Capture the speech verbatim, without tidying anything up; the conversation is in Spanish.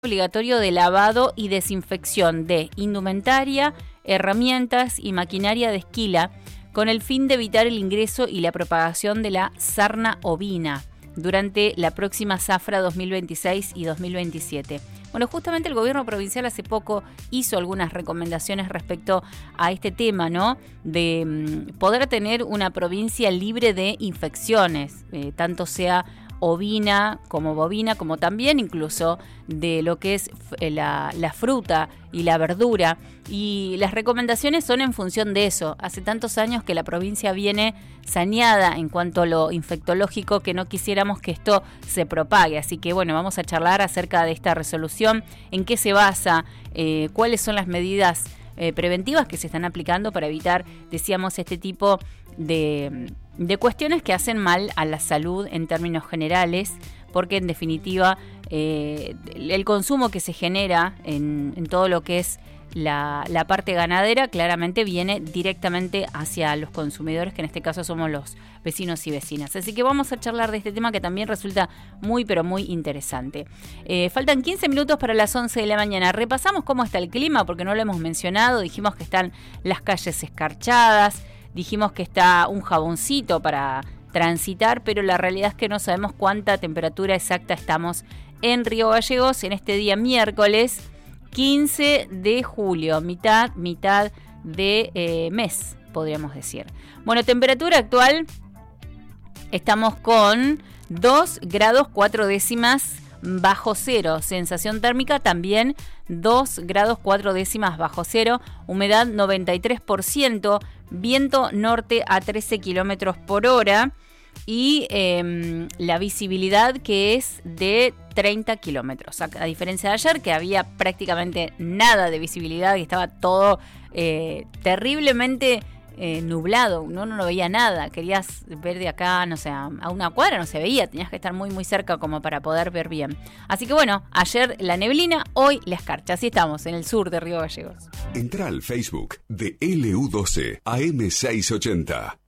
obligatorio de lavado y desinfección de indumentaria, herramientas y maquinaria de esquila con el fin de evitar el ingreso y la propagación de la sarna ovina durante la próxima zafra dos mil veintiséis y dos mil veintisiete. Bueno, justamente el gobierno provincial hace poco hizo algunas recomendaciones respecto a este tema, ¿no? De mm, poder tener una provincia libre de infecciones, eh, tanto sea ovina como bovina, como también incluso de lo que es la, la fruta y la verdura. Y las recomendaciones son en función de eso. Hace tantos años que la provincia viene saneada en cuanto a lo infectológico que no quisiéramos que esto se propague. Así que bueno, vamos a charlar acerca de esta resolución, en qué se basa, eh, cuáles son las medidas eh, preventivas que se están aplicando para evitar, decíamos, este tipo de... de cuestiones que hacen mal a la salud en términos generales, porque en definitiva eh, el consumo que se genera en, en todo lo que es la, la parte ganadera claramente viene directamente hacia los consumidores, que en este caso somos los vecinos y vecinas. Así que vamos a charlar de este tema que también resulta muy pero muy interesante. Eh, faltan quince minutos para las once de la mañana. Repasamos cómo está el clima porque no lo hemos mencionado. Dijimos que están las calles escarchadas. Dijimos que está un jaboncito para transitar, pero la realidad es que no sabemos cuánta temperatura exacta estamos en Río Gallegos en este día miércoles quince de julio, mitad, mitad de eh, mes, podríamos decir. Bueno, temperatura actual, estamos con dos grados cuatro décimas bajo cero, sensación térmica también dos grados cuatro décimas bajo cero, humedad noventa y tres por ciento, viento norte a trece kilómetros por hora y eh, la visibilidad que es de treinta kilómetros, a, a diferencia de ayer que había prácticamente nada de visibilidad y estaba todo eh, terriblemente Eh, nublado, uno no, no veía nada, querías ver de acá, no sé, a una cuadra no se veía, tenías que estar muy muy cerca como para poder ver bien. Así que bueno, ayer la neblina, hoy la escarcha, así estamos en el sur de Río Gallegos. Entra al Facebook de L U doce A M seiscientos ochenta.